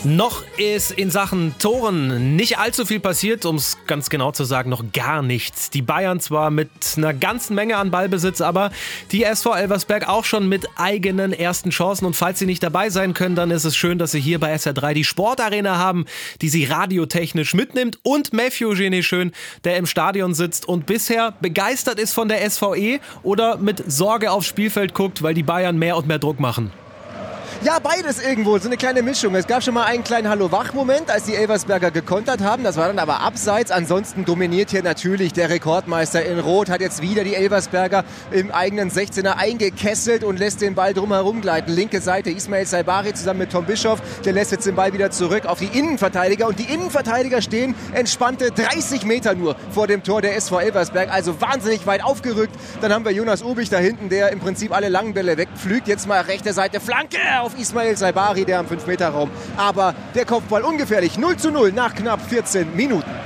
Noch ist in Sachen Toren nicht allzu viel passiert, um es ganz genau zu sagen, noch gar nichts. Die Bayern zwar mit einer ganzen Menge an Ballbesitz, aber die SV Elversberg auch schon mit eigenen ersten Chancen. Und falls sie nicht dabei sein können, dann ist es schön, dass sie hier bei SR3 die Sportarena haben, die sie radiotechnisch mitnimmt. Und Matthew Geneschön, der im Stadion sitzt und bisher begeistert ist von der SVE oder mit Sorge aufs Spielfeld guckt, weil die Bayern mehr und mehr Druck machen. Ja, beides irgendwo, so eine kleine Mischung. Es gab schon mal einen kleinen Hallo-Wach-Moment, als die Elversberger gekontert haben. Das war dann aber abseits. Ansonsten dominiert hier natürlich der Rekordmeister in Rot. Hat jetzt wieder die Elversberger im eigenen 16er eingekesselt und lässt den Ball drumherum gleiten. Linke Seite Ismail Saibari zusammen mit Tom Bischoff. Der lässt jetzt den Ball wieder zurück auf die Innenverteidiger. Und die Innenverteidiger stehen entspannte 30 Meter nur vor dem Tor der SV Elversberg. Also wahnsinnig weit aufgerückt. Dann haben wir Jonas Ubich da hinten, der im Prinzip alle langen Bälle wegpflügt. Jetzt mal rechte Seite Flanke auf Ismail Saibari, der am 5-Meter-Raum. Aber der Kopfball ungefährlich. 0:0 nach knapp 14 Minuten.